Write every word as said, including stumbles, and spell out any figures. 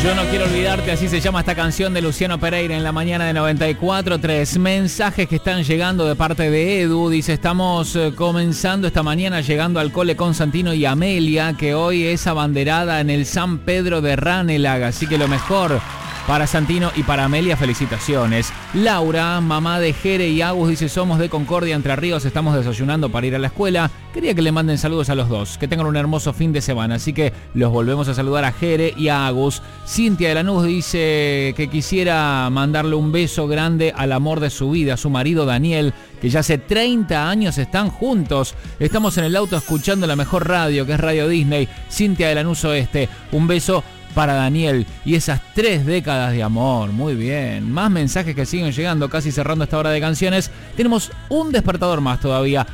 Yo no quiero olvidarte, así se llama esta canción de Luciano Pereira en la mañana de noventa y cuatro punto tres. Mensajes que están llegando de parte de Edu. Dice, estamos comenzando esta mañana llegando al cole con Santino y Amelia, que hoy es abanderada en el San Pedro de Ranelagh. Así que lo mejor para Santino y para Amelia, felicitaciones. Laura, mamá de Jere y Agus, dice, somos de Concordia, Entre Ríos, estamos desayunando para ir a la escuela. Quería que le manden saludos a los dos, que tengan un hermoso fin de semana, así que los volvemos a saludar a Jere y a Agus. Cintia de Lanús dice que quisiera mandarle un beso grande al amor de su vida, a su marido Daniel, que ya hace treinta años están juntos. Estamos en el auto escuchando la mejor radio, que es Radio Disney. Cintia de Lanús Oeste, un beso para Daniel y esas tres décadas de amor. Muy bien, más mensajes que siguen llegando, casi cerrando esta hora de canciones. Tenemos un despertador más todavía.